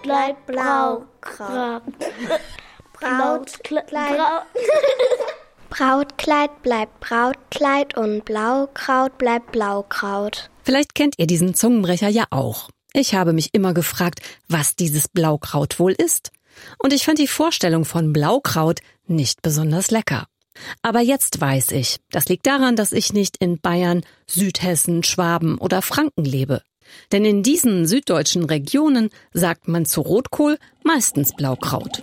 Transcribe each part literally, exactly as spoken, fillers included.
Brautkleid, Blaukraut. Brautkleid. Brautkleid bleibt Brautkleid und Blaukraut bleibt Blaukraut. Vielleicht kennt ihr diesen Zungenbrecher ja auch. Ich habe mich immer gefragt, was dieses Blaukraut wohl ist. Und ich fand die Vorstellung von Blaukraut nicht besonders lecker. Aber jetzt weiß ich, das liegt daran, dass ich nicht in Bayern, Südhessen, Schwaben oder Franken lebe. Denn in diesen süddeutschen Regionen sagt man zu Rotkohl meistens Blaukraut.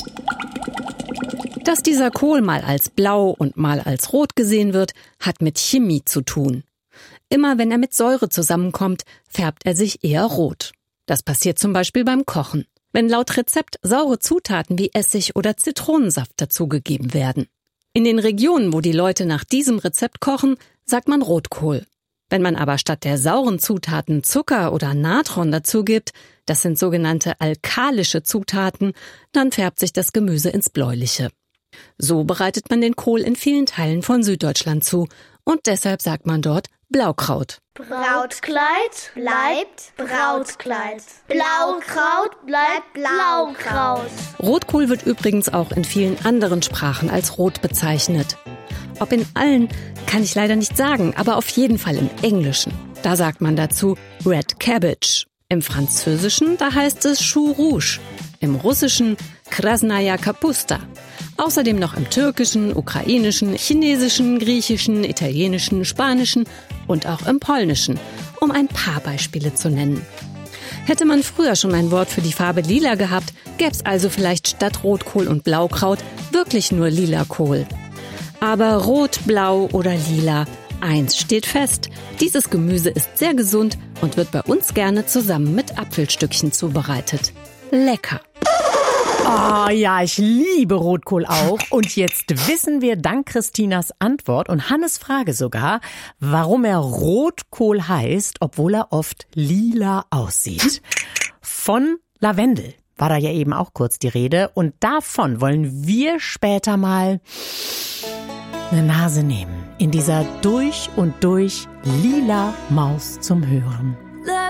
Dass dieser Kohl mal als blau und mal als rot gesehen wird, hat mit Chemie zu tun. Immer wenn er mit Säure zusammenkommt, färbt er sich eher rot. Das passiert zum Beispiel beim Kochen, wenn laut Rezept saure Zutaten wie Essig oder Zitronensaft dazugegeben werden. In den Regionen, wo die Leute nach diesem Rezept kochen, sagt man Rotkohl. Wenn man aber statt der sauren Zutaten Zucker oder Natron dazugibt, das sind sogenannte alkalische Zutaten, dann färbt sich das Gemüse ins Bläuliche. So bereitet man den Kohl in vielen Teilen von Süddeutschland zu und deshalb sagt man dort Blaukraut. Brautkleid bleibt Brautkleid. Blaukraut bleibt Blaukraut. Rotkohl wird übrigens auch in vielen anderen Sprachen als rot bezeichnet. Ob in allen, kann ich leider nicht sagen, aber auf jeden Fall im Englischen. Da sagt man dazu Red Cabbage. Im Französischen, da heißt es Chou Rouge. Im Russischen Krasnaya Kapusta. Außerdem noch im Türkischen, Ukrainischen, Chinesischen, Griechischen, Italienischen, Spanischen und auch im Polnischen, um ein paar Beispiele zu nennen. Hätte man früher schon ein Wort für die Farbe Lila gehabt, gäb's also vielleicht statt Rotkohl und Blaukraut wirklich nur Lilakohl. Aber Rot, Blau oder Lila, eins steht fest: Dieses Gemüse ist sehr gesund und wird bei uns gerne zusammen mit Apfelstückchen zubereitet. Lecker! Oh ja, ich liebe Rotkohl auch. Und jetzt wissen wir dank Christinas Antwort und Hannes Frage sogar, warum er Rotkohl heißt, obwohl er oft lila aussieht. Von Lavendel war da ja eben auch kurz die Rede. Und davon wollen wir später mal eine Nase nehmen. In dieser durch und durch lila Maus zum Hören.